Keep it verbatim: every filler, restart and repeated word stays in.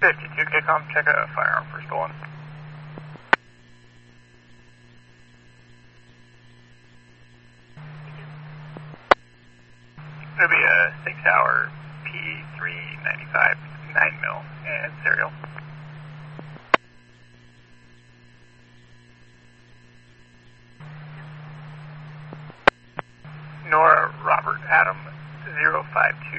fifty-two K COM, check a firearm for stolen. It'll be a six hour P three ninety-five nine mil and serial. Nora Robert Adam zero five two.